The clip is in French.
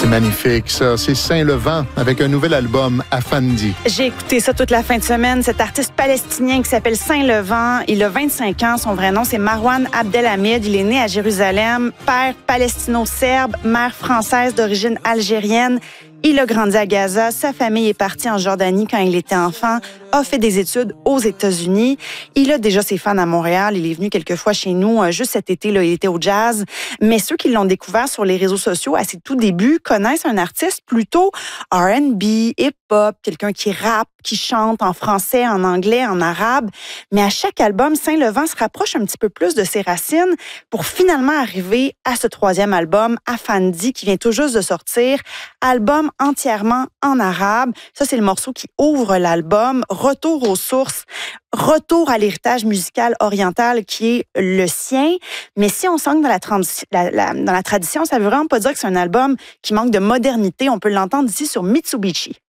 Magnifique, ça. C'est Saint-Levant avec un nouvel album, Afandi. J'ai écouté ça toute la fin de semaine. Cet artiste palestinien qui s'appelle Saint-Levant, il a 25 ans. Son vrai nom, c'est Marwan Abdelhamid. Il est né à Jérusalem, père palestino-serbe, mère française d'origine algérienne. Il a grandi à Gaza. Sa famille est partie en Jordanie quand il était enfant, a fait des études aux États-Unis. Il a déjà ses fans à Montréal. Il est venu quelques fois chez nous. Juste cet été, là, il était au jazz. Mais ceux qui l'ont découvert sur les réseaux sociaux à ses tout débuts connaissent un artiste plutôt R&B, hip-hop, quelqu'un qui rappe, qui chante en français, en anglais, en arabe. Mais à chaque album, Saint-Levant se rapproche un petit peu plus de ses racines pour finalement arriver à ce troisième album, Afandi, qui vient tout juste de sortir. Album entièrement en arabe. Ça, c'est le morceau qui ouvre l'album. Retour aux sources, retour à l'héritage musical oriental qui est le sien. Mais si on s'ancre dans la tradition, ça veut vraiment pas dire que c'est un album qui manque de modernité. On peut l'entendre ici sur Mitsubishi.